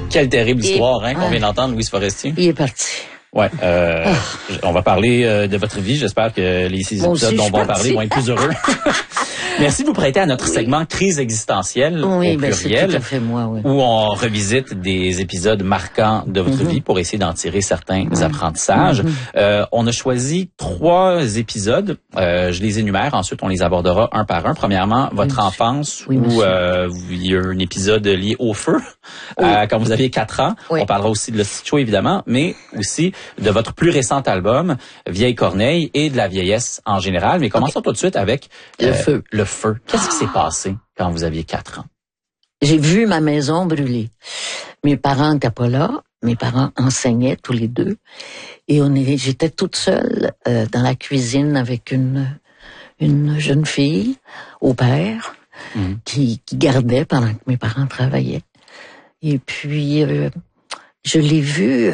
Quelle terrible histoire, hein, qu'on vient d'entendre, Louise Forestier. Il est parti. Ouais, on va parler de votre vie. J'espère que les 6 épisodes dont on va parler vont être plus heureux. Merci de vous prêter à notre segment Crise existentielle au pluriel, c'est tout à fait moi, où on revisite des épisodes marquants de votre vie pour essayer d'en tirer certains apprentissages. On a choisi 3 épisodes. Je les énumère. Ensuite, on les abordera un par un. Premièrement, votre enfance, où il y a un épisode lié au feu quand vous aviez 4 ans. On parlera aussi de l'hostie show, évidemment, mais aussi de votre plus récent album, Vieille Corneille, et de la vieillesse en général. Mais commençons tout de suite avec le feu. Qu'est-ce qui s'est passé quand vous aviez 4 ans? J'ai vu ma maison brûler. Mes parents n'étaient pas là. Mes parents enseignaient tous les deux. Et j'étais toute seule dans la cuisine avec une jeune fille au père qui gardait pendant que mes parents travaillaient. Et puis, je l'ai vu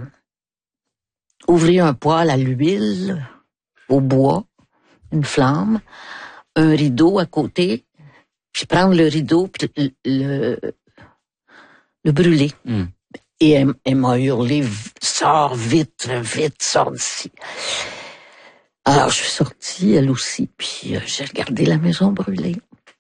ouvrir un poêle à l'huile, au bois, une flamme, un rideau à côté, puis prendre le rideau, puis le brûler. Et elle m'a hurlé, sors vite, sors d'ici. Alors, je suis sortie, elle aussi, puis j'ai regardé la maison brûler.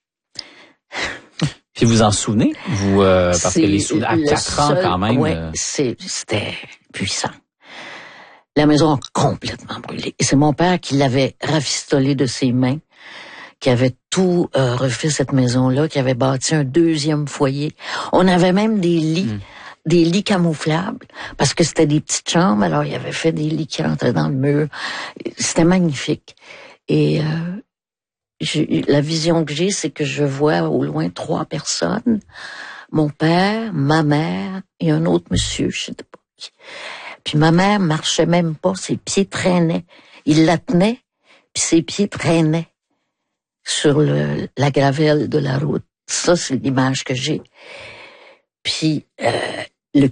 Puis vous en souvenez? Parce que à 4 ans quand même... Oui, c'était puissant. La maison a complètement brûlé. Et c'est mon père qui l'avait rafistolé de ses mains, qui avait tout refait cette maison-là, qui avait bâti un 2e foyer. On avait même des lits camouflables, parce que c'était des petites chambres, alors il avait fait des lits qui rentraient dans le mur. C'était magnifique. Et la vision que j'ai, c'est que je vois au loin 3 personnes. Mon père, ma mère et un autre monsieur, je sais pas qui. Puis ma mère marchait même pas, ses pieds traînaient. Il la tenait, puis ses pieds traînaient sur la gravelle de la route. Ça, c'est l'image que j'ai. Puis le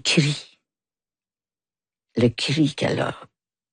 cri qu'elle a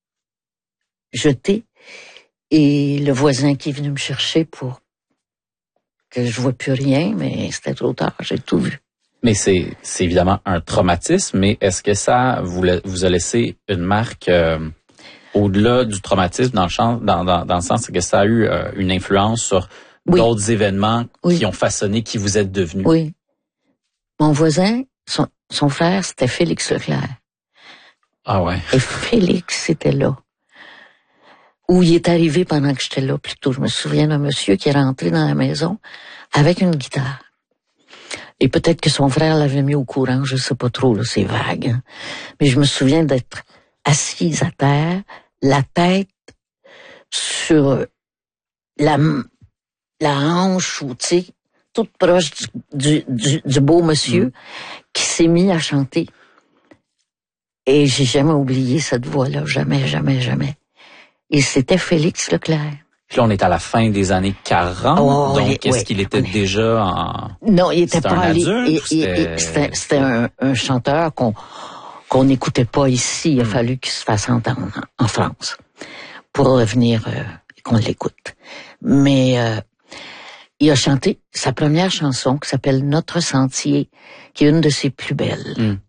jeté, et le voisin qui est venu me chercher pour que je vois plus rien, mais c'était trop tard, j'ai tout vu. Mais c'est évidemment un traumatisme, mais est-ce que ça vous a laissé une marque au-delà du traumatisme, dans le sens que ça a eu une influence sur d'autres événements qui ont façonné qui vous êtes devenu? Oui. Mon voisin, son frère, c'était Félix Leclerc. Ah ouais. Et Félix était là. Où il est arrivé pendant que j'étais là, plutôt. Je me souviens d'un monsieur qui est rentré dans la maison avec une guitare. Et peut-être que son frère l'avait mis au courant, je sais pas trop, là, c'est vague. Hein. Mais je me souviens d'être assise à terre, la tête sur la hanche, ou tu sais, toute proche du beau monsieur qui s'est mis à chanter. Et j'ai jamais oublié cette voix-là, jamais, jamais, jamais. Et c'était Félix Leclerc. Puis là, on est à la fin des années 40, donc est-ce qu'il était déjà en... Non, il était pas allé. C'était un chanteur qu'on n'écoutait pas ici. Il a fallu qu'il se fasse entendre en France pour revenir qu'on l'écoute. Mais il a chanté sa première chanson qui s'appelle Notre Sentier, qui est une de ses plus belles.